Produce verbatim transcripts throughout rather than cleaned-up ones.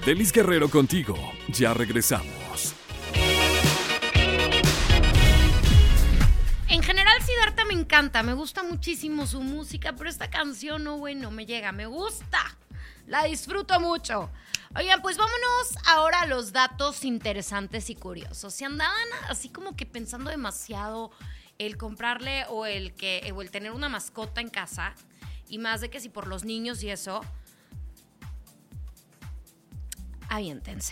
Delis Guerrero contigo. Ya regresamos. En general, Siddhartha me encanta, me gusta muchísimo su música, pero esta canción no, bueno, me llega, me gusta, la disfruto mucho. Oigan, pues vámonos ahora a los datos interesantes y curiosos. Si andaban así como que pensando demasiado el comprarle o el que o el tener una mascota en casa, y más de que si por los niños y eso, aviéntense.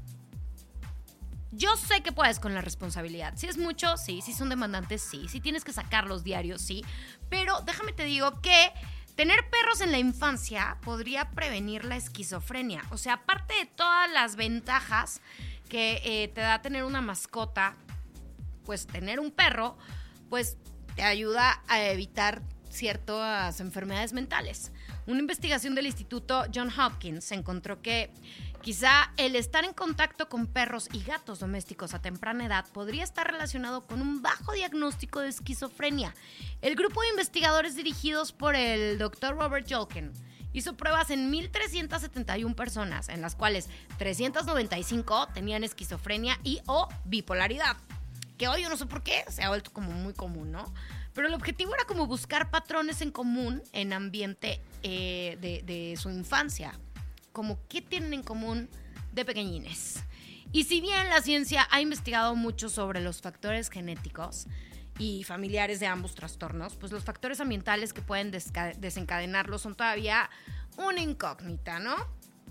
Yo sé que puedes con la responsabilidad. Si es mucho, sí. Si son demandantes, sí. Si tienes que sacarlos diarios, sí. Pero déjame te digo que tener perros en la infancia podría prevenir la esquizofrenia. O sea, aparte de todas las ventajas que eh, te da tener una mascota, pues tener un perro, pues te ayuda a evitar ciertas enfermedades mentales. Una investigación del Instituto Johns Hopkins encontró que quizá el estar en contacto con perros y gatos domésticos a temprana edad podría estar relacionado con un bajo diagnóstico de esquizofrenia. El grupo de investigadores dirigidos por el doctor Robert Jolkin hizo pruebas en mil trescientas setenta y una personas, en las cuales trescientas noventa y cinco tenían esquizofrenia y o bipolaridad, que hoy yo no sé por qué se ha vuelto como muy común, ¿no? Pero el objetivo era como buscar patrones en común en ambiente eh, de, de su infancia, como qué tienen en común de pequeñines. Y si bien la ciencia ha investigado mucho sobre los factores genéticos y familiares de ambos trastornos, pues los factores ambientales que pueden desca- desencadenarlos son todavía una incógnita, ¿no?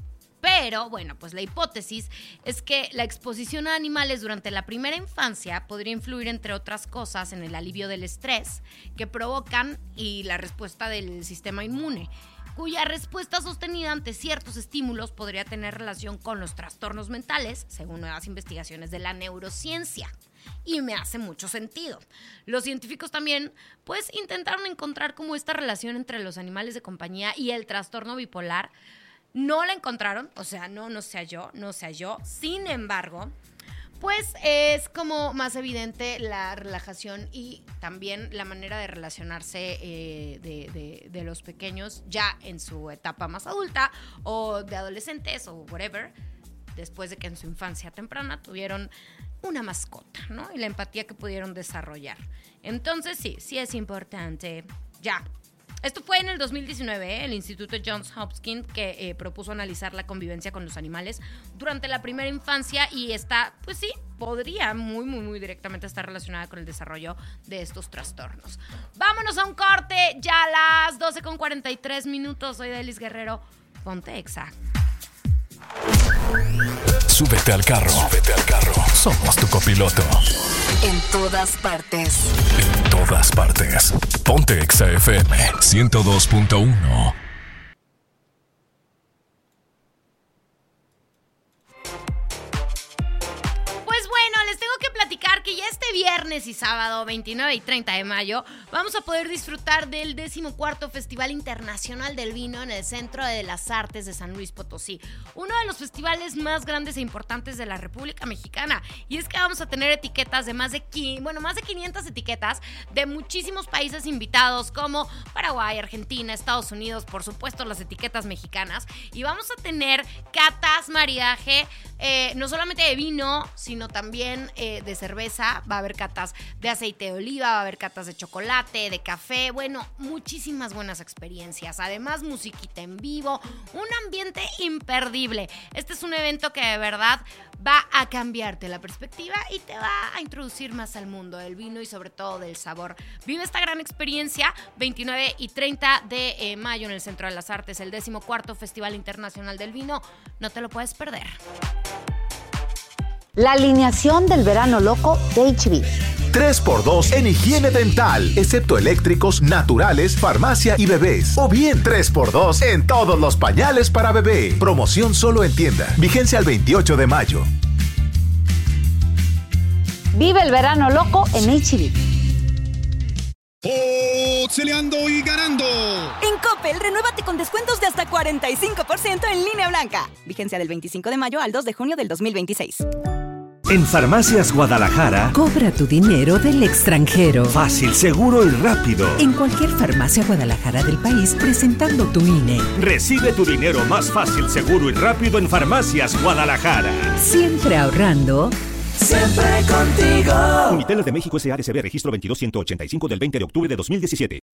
Pero, bueno, pues la hipótesis es que la exposición a animales durante la primera infancia podría influir, entre otras cosas, en el alivio del estrés que provocan y la respuesta del sistema inmune, cuya respuesta sostenida ante ciertos estímulos podría tener relación con los trastornos mentales, según nuevas investigaciones de la neurociencia. Y me hace mucho sentido. Los científicos también, pues, intentaron encontrar como esta relación entre los animales de compañía y el trastorno bipolar. No la encontraron, o sea, no, no se halló, no se halló. Sin embargo, pues es como más evidente la relajación y también la manera de relacionarse eh, de, de, de los pequeños ya en su etapa más adulta o de adolescentes o whatever, después de que en su infancia temprana tuvieron una mascota, ¿no? Y la empatía que pudieron desarrollar. Entonces sí, sí es importante, ya. Esto fue en el dos mil diecinueve, ¿eh? El Instituto Johns Hopkins que eh, propuso analizar la convivencia con los animales durante la primera infancia y está, pues sí, podría muy, muy, muy directamente estar relacionada con el desarrollo de estos trastornos. Vámonos a un corte, ya a las doce con cuarenta y tres minutos. Soy Delis Guerrero, ponte Exa. Súbete al carro, súbete al carro. Somos tu copiloto. En todas partes. En todas partes. Ponte Exa F M ciento dos punto uno. Pues bueno, les tengo que platicar que ya este viernes y sábado veintinueve y treinta de mayo vamos a poder disfrutar del decimocuarto Festival Internacional del Vino en el Centro de las Artes de San Luis Potosí, uno de los festivales más grandes e importantes de la República Mexicana. Y es que vamos a tener etiquetas de más de, bueno, más de quinientas etiquetas de muchísimos países invitados como Paraguay, Argentina, Estados Unidos, por supuesto las etiquetas mexicanas. Y vamos a tener catas, maridaje, eh, no solamente de vino, sino también eh, de cerveza. Va a haber catas de aceite de oliva, va a haber catas de chocolate, de café, bueno, muchísimas buenas experiencias. Además, musiquita en vivo, un ambiente imperdible. Este es un evento que de verdad va a cambiarte la perspectiva y te va a introducir más al mundo del vino y sobre todo del sabor. Vive esta gran experiencia veintinueve y treinta de mayo en el Centro de las Artes, el decimocuarto Festival Internacional del Vino. No te lo puedes perder. La alineación del verano loco de H B. tres por dos en higiene dental, excepto eléctricos, naturales, farmacia y bebés. O bien tres por dos en todos los pañales para bebé. Promoción solo en tienda. Vigencia al veintiocho de mayo. Vive el verano loco en H B. Pixeleando y ganando. En Coppel, renuévate con descuentos de hasta cuarenta y cinco por ciento en línea blanca. Vigencia del veinticinco de mayo al dos de junio del dos mil veintiséis. En Farmacias Guadalajara, cobra tu dinero del extranjero. Fácil, seguro y rápido. En cualquier farmacia Guadalajara del país, presentando tu I N E. Recibe tu dinero más fácil, seguro y rápido en Farmacias Guadalajara. Siempre ahorrando. Siempre contigo. Uniteles de México S A de C B, registro veintidós ciento ochenta y cinco del veinte de octubre de dos mil diecisiete.